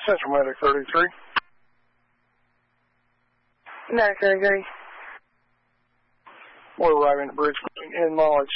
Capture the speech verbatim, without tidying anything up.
Central Medic thirty-three. Medic thirty-three. We're arriving at Bridge in Knowledge